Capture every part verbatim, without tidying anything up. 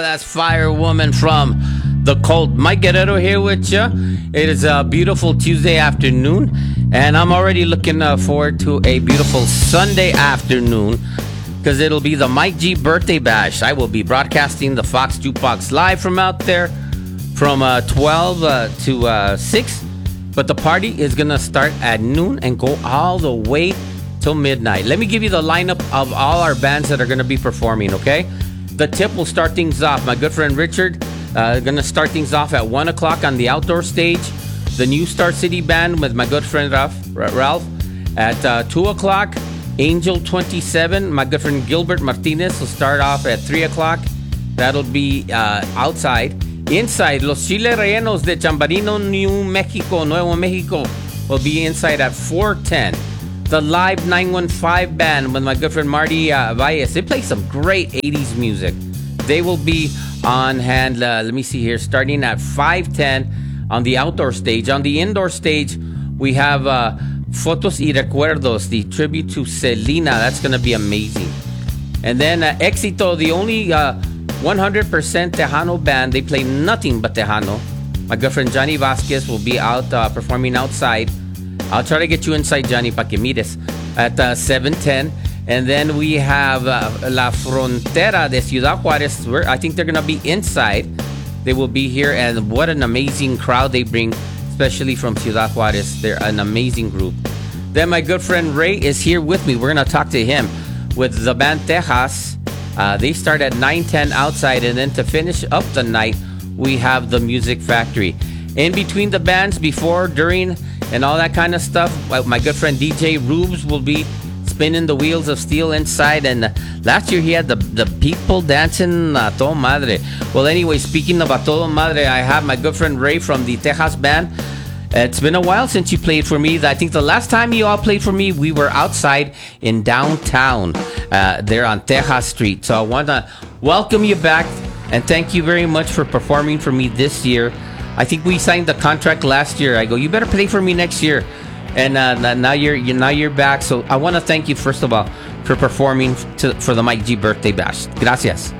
That's Fire Woman from The Cult. Mike Guerrero here with you. It is a beautiful Tuesday afternoon, and I'm already looking uh, forward to a beautiful Sunday afternoon because it'll be the Mike G birthday bash. I will be broadcasting the Fox Jukebox live from out there from uh, twelve uh, to uh, six, but the party is going to start at noon and go all the way till midnight. Let me give you the lineup of all our bands that are going to be performing, okay? The Tip will start things off. My good friend Richard uh, going to start things off at one o'clock on the outdoor stage. The New Star City Band with my good friend Ralph, Ralph. At uh, two o'clock, Angel twenty-seven, my good friend Gilbert Martinez will start off at three o'clock. That'll be uh, outside. Inside, Los Chile Rellenos de Chambarino, New Mexico, Nuevo Mexico will be inside at four ten. The Live nine one five Band with my good friend Marty uh, Valles. They play some great eighties music. They will be on hand, uh, let me see here, starting at five ten on the outdoor stage. On the indoor stage, we have uh, Fotos y Recuerdos, the tribute to Selena. That's going to be amazing. And then uh, Éxito, the only uh, one hundred percent Tejano band. They play nothing but Tejano. My good friend Johnny Vasquez will be out uh, performing outside. I'll try to get you inside, Johnny, pa que mires, at uh, seven ten. And then we have uh, La Frontera de Ciudad Juárez. We're, I think they're going to be inside. They will be here, and what an amazing crowd they bring, especially from Ciudad Juárez. They're an amazing group. Then my good friend Ray is here with me. We're going to talk to him with the band Tejas. Uh, they start at nine ten outside, and then to finish up the night, we have the Music Factory. In between the bands, before, during, and all that kind of stuff, my good friend D J Rubes will be spinning the wheels of steel inside. And uh, last year he had the, the people dancing a todo madre. Well, anyway, speaking of a todo madre, I have my good friend Ray from the Tejas band. It's been a while since you played for me. I think the last time you all played for me, we were outside in downtown uh, there on Tejas Street. So I want to welcome you back and thank you very much for performing for me this year. I think we signed the contract last year. I go, you better play for me next year, and uh, now you're, you're now you're back. So I want to thank you first of all for performing to, for the Mike G birthday bash. Gracias.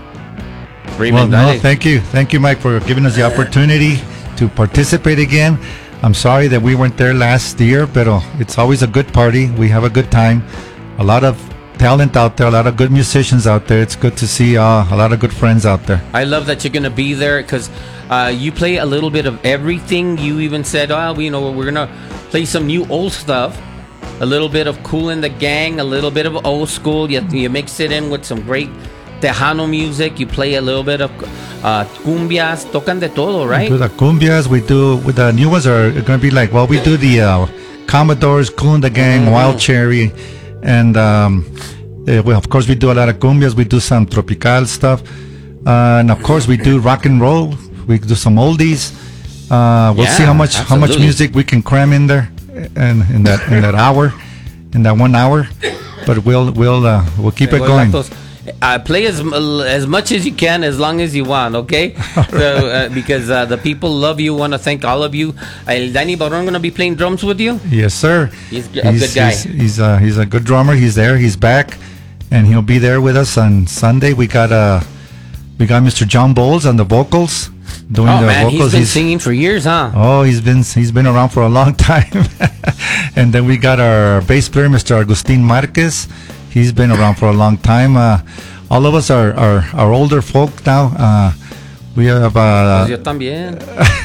Raymond, well, no, thank you, thank you, Mike, for giving us the opportunity to participate again. I'm sorry that we weren't there last year, but it's always a good party. We have a good time. A lot of talent out there, a lot of good musicians out there. It's good to see uh, a lot of good friends out there. I love that you're going to be there because uh, you play a little bit of everything. You even said, oh, you know, we're going to play some new old stuff, a little bit of Kool and the Gang, a little bit of old school. You, you mix it in with some great Tejano music. You play a little bit of uh, cumbias, tocan de todo, right? We do the cumbias. We do, with the new ones are going to be like, well, we do the uh, Commodores, Kool and the Gang, mm-hmm. Wild Cherry. And um, uh, well, of course, we do a lot of cumbias. We do some tropical stuff, uh, and of course, we do rock and roll. We do some oldies. Uh, we'll yeah, see how much absolutely. how much music we can cram in there, and in that in that hour, in that one hour. But we'll we'll uh, we'll keep it going. Uh, play as as much as you can, as long as you want, okay? So, uh, because uh, the people love you. Want to thank all of you. Uh, Danny Baron going to be playing drums with you. Yes, sir. He's a he's, good guy. He's he's, uh, he's a good drummer. He's there. He's back, and he'll be there with us on Sunday. We got uh we got Mister John Bowles on the vocals. Doing oh the man, vocals. he's been he's, singing for years, huh? Oh, he's been he's been around for a long time. And then we got our bass player, Mister Agustin Marquez. He's been around for a long time. Uh, all of us are, are, are older folk now. Uh, we have. Uh, Yo también.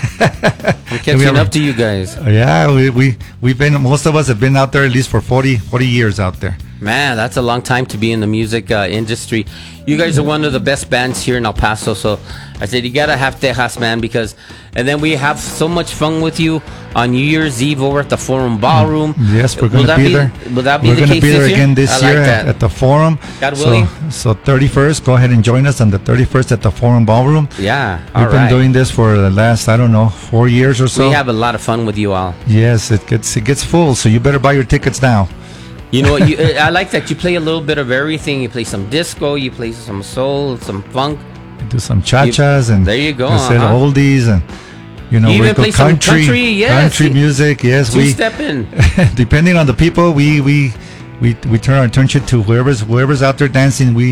I'm catching have, up to you guys. Yeah, we we we've been. Most of us have been out there at least for forty, forty years out there. Man, that's a long time to be in the music uh, industry. You guys are one of the best bands here in El Paso, so I said you gotta have Tejas, man, because, and then we have so much fun with you on New Year's Eve over at the Forum Ballroom. Yes, we're gonna be, be there. Will that be we're the gonna case be there this again year? this I year like at, at the Forum. God so, willing. So thirty-first, go ahead and join us on the thirty-first at the Forum Ballroom. Yeah, all we've been right. doing this for the last I don't know four years or so. We have a lot of fun with you all. Yes, it gets it gets full, so you better buy your tickets now. You know what? You, I like that you play a little bit of everything. You play some disco, you play some soul, some funk. You do some cha-chas you, and there you go. Uh-huh. oldies and you know you we even go play country, some country, yes. country music. Yes, Two we step in. Depending on the people, we we we we turn our attention to whoever's whoever's out there dancing. We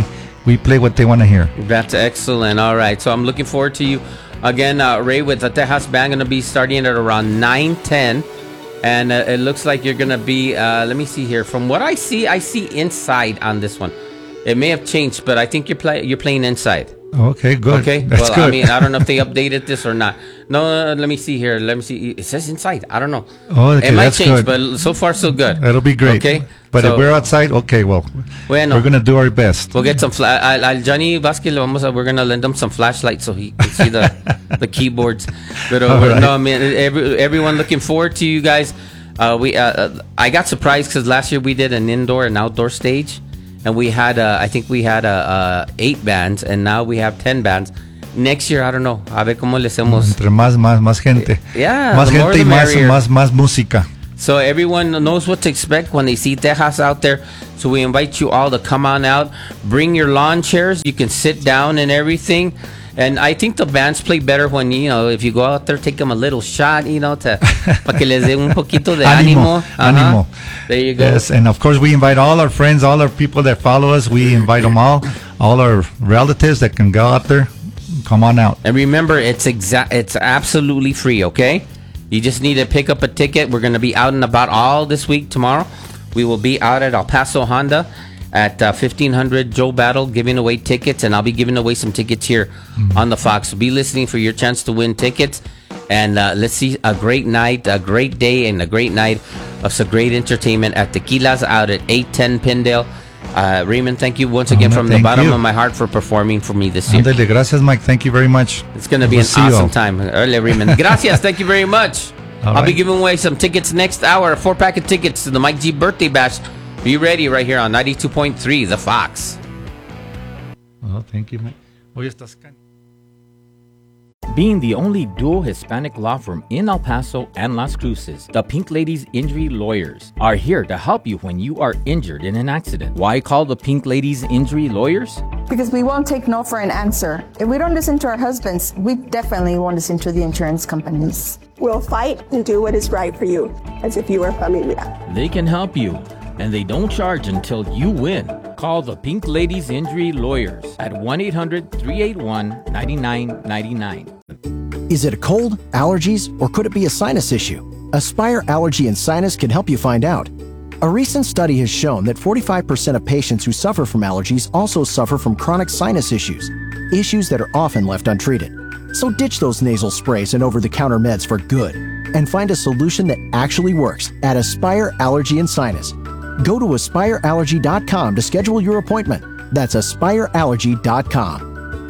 we play what they want to hear. That's excellent. All right. So I'm looking forward to you. Again, uh, Ray with the Tejas Band going to be starting at around nine ten. And uh, it looks like you're going to be, uh, let me see here. From what I see, I see inside on this one. It may have changed, but I think you're, play- you're playing inside. Okay, good. Okay, That's well, good. I mean, I don't know if they updated this or not. No, uh, let me see here. Let me see. It says inside. I don't know. Oh, okay, it might that's change, good. but so far so good. That'll be great. Okay, but so, if we're outside, okay, well, bueno, we're gonna do our best. We'll get some. Fla- Al, Al Johnny Vasquez, vamos a, we're gonna lend him some flashlights so he can see the the keyboards. But uh, right. no, man, every, everyone looking forward to you guys. Uh, we uh, I got surprised because last year we did an indoor and outdoor stage. And we had, uh, I think we had uh, uh, eight bands, and now we have ten bands. Next year, I don't know. A ver cómo le hacemos. Entre más, más, más gente. Yeah, más the more gente the y más, merrier. más, más música. So everyone knows what to expect when they see Tejas out there. So we invite you all to come on out. Bring your lawn chairs. You can sit down and everything. And I think the bands play better when, you know, if you go out there, take them a little shot, you know, to, para que les dé un poquito de ánimo. Ánimo. Ánimo. There you go. Yes, and of course we invite all our friends, all our people that follow us. We invite them all, all our relatives that can go out there. Come on out. And remember, it's exa- it's absolutely free, okay? You just need to pick up a ticket. We're going to be out and about all this week. Tomorrow, we will be out at El Paso Honda at uh, fifteen hundred Joe Battle giving away tickets, and I'll be giving away some tickets here mm-hmm. on the Fox. So be listening for your chance to win tickets, and uh, let's see a great night, a great day, and a great night of some great entertainment at Tequila's out at eight ten Pindale. Uh, Raymond, thank you once again oh, from the bottom you. of my heart for performing for me this year. Andale, gracias, Mike. Thank you very much. It's going to be we'll an awesome time. Early, Raymond. Gracias. Thank you very much. All I'll right. be giving away some tickets next hour, a four-pack of tickets to the Mike G Birthday Bash. Be ready right here on ninety-two point three, The Fox. Oh, thank you, Mike. Oye, estás Being the only dual Hispanic law firm in El Paso and Las Cruces, the Pink Ladies Injury Lawyers are here to help you when you are injured in an accident. Why call the Pink Ladies Injury Lawyers? Because we won't take no for an answer. If we don't listen to our husbands, we definitely won't listen to the insurance companies. We'll fight and do what is right for you, as if you were familia. They can help you, and they don't charge until you win. Call the Pink Ladies Injury Lawyers at one eight hundred, three eight one, nine nine nine nine. Is it a cold, allergies, or could it be a sinus issue? Aspire Allergy and Sinus can help you find out. A recent study has shown that forty-five percent of patients who suffer from allergies also suffer from chronic sinus issues, issues that are often left untreated. So ditch those nasal sprays and over-the-counter meds for good, and find a solution that actually works at Aspire Allergy and Sinus. Go to aspire allergy dot com to schedule your appointment. That's aspire allergy dot com.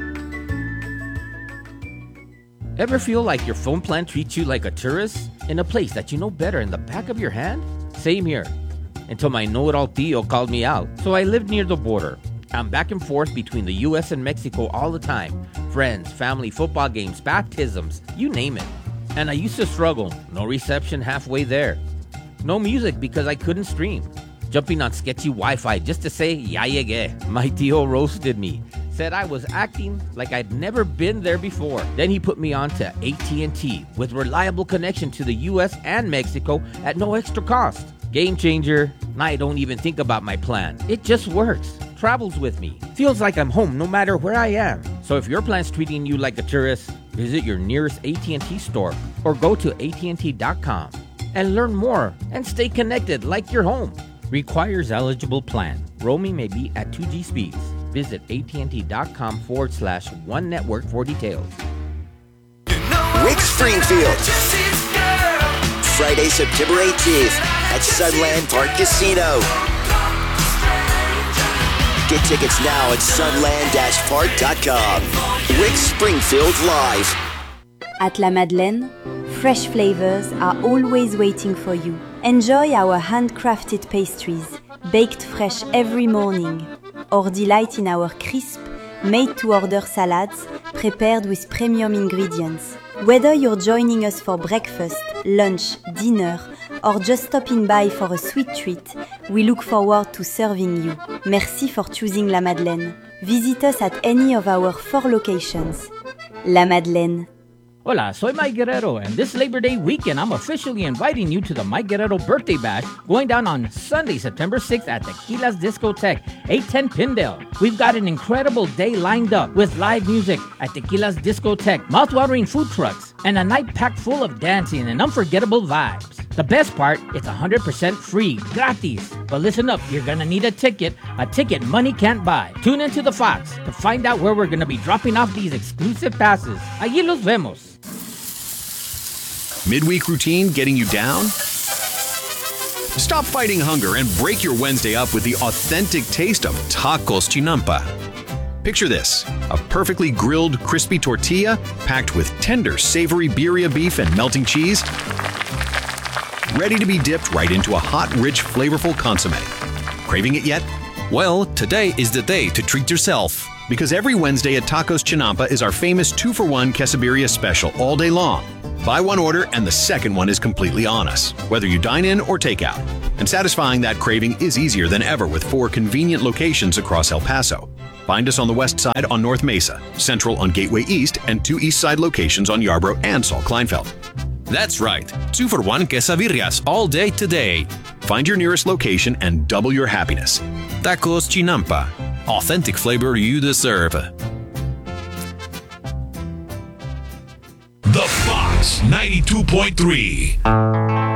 Ever feel like your phone plan treats you like a tourist in a place that you know better in the back of your hand? Same here. Until my know-it-all Tio called me out. So I lived near the border. I'm back and forth between the U S and Mexico all the time. Friends, family, football games, baptisms, you name it. And I used to struggle. No reception halfway there. No music because I couldn't stream. Jumping on sketchy Wi-Fi just to say, ya llegué. My Tio roasted me. Said I was acting like I'd never been there before. Then he put me on to A T and T with reliable connection to the U S and Mexico at no extra cost. Game changer. I don't even think about my plan. It just works. Travels with me. Feels like I'm home no matter where I am. So if your plan's treating you like a tourist, visit your nearest A T and T store or go to A T and T dot com and learn more and stay connected like you're home. Requires eligible plan. Roaming may be at two G speeds. Visit A T and T dot com forward slash one network for details. Rick Springfield. Friday, September eighteenth at Sunland Park Casino. Get tickets now at sunland dash park dot com. Rick Springfield live. At La Madeleine, fresh flavors are always waiting for you. Enjoy our handcrafted pastries, baked fresh every morning, or delight in our crisp, made-to-order salads prepared with premium ingredients. Whether you're joining us for breakfast, lunch, dinner, or just stopping by for a sweet treat, we look forward to serving you. Merci for choosing La Madeleine. Visit us at any of our four locations. La Madeleine. Hola, soy Mike Guerrero, and this Labor Day weekend, I'm officially inviting you to the Mike Guerrero Birthday Bash going down on Sunday, September sixth at Tequila's Discotheque, eight ten Pindale. We've got an incredible day lined up with live music at Tequila's Discotheque, mouthwatering food trucks, and a night packed full of dancing and unforgettable vibes. The best part, it's one hundred percent free, gratis. But listen up, you're gonna need a ticket, a ticket money can't buy. Tune into the Fox to find out where we're gonna be dropping off these exclusive passes. Allí los vemos. Midweek routine getting you down? Stop fighting hunger and break your Wednesday up with the authentic taste of Tacos Chinampa. Picture this, a perfectly grilled, crispy tortilla packed with tender, savory birria beef and melting cheese, ready to be dipped right into a hot, rich, flavorful consommé. Craving it yet? Well, today is the day to treat yourself. Because every Wednesday at Tacos Chinampa is our famous two for one quesadilla special all day long. Buy one order and the second one is completely on us, whether you dine in or take out. And satisfying that craving is easier than ever with four convenient locations across El Paso. Find us on the west side on North Mesa, central on Gateway East, and two east side locations on Yarborough and Saul Kleinfeld. That's right, two for one quesadillas all day today. Find your nearest location and double your happiness. Tacos Chinampa, authentic flavor you deserve. The Fox ninety-two point three.